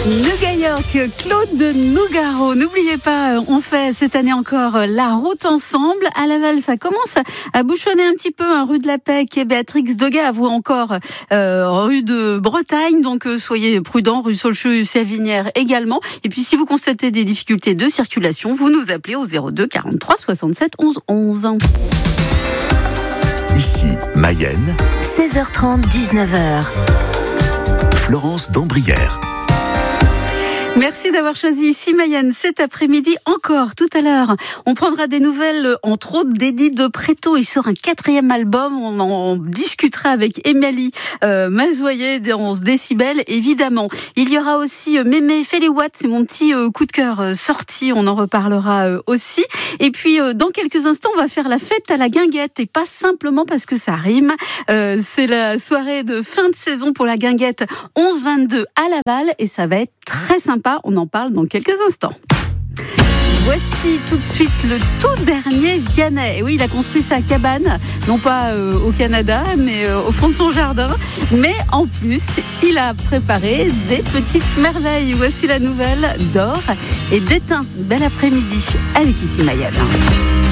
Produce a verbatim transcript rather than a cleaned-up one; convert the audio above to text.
New York, Claude Nougaro. N'oubliez pas, on fait cette année encore la route ensemble. À Laval, ça commence à bouchonner un petit peu, hein, rue de la Pec et Béatrix Degas, ou encore euh, rue de Bretagne. Donc euh, soyez prudents, rue Saulcheux-Savinière également. Et puis si vous constatez des difficultés de circulation, vous nous appelez au zéro deux quarante-trois soixante-sept onze onze. Ici, Mayenne. seize heures trente, dix-neuf heures. Florence Dambrière. Merci d'avoir choisi ici Mayenne cet après-midi. Encore tout à l'heure, on prendra des nouvelles, entre autres d'Eddie de Préto. Il sort un quatrième album. On en discutera avec Émilie euh, Mazoyer dans Décibel, évidemment. Il y aura aussi euh, Mémé Féléwatt, c'est mon petit euh, coup de cœur euh, sorti. On en reparlera euh, aussi. Et puis, euh, dans quelques instants, on va faire la fête à la guinguette. Et pas simplement parce que ça rime. Euh, c'est la soirée de fin de saison pour la guinguette onze vingt-deux à Laval. Et ça va être très sympa. On en parle dans quelques instants. Voici tout de suite le tout dernier Vianney. Et oui, il a construit sa cabane, non pas euh, au Canada, mais euh, au fond de son jardin. Mais en plus, il a préparé des petites merveilles. Voici la nouvelle d'or et d'étain. Bel après-midi avec ici Mayenne.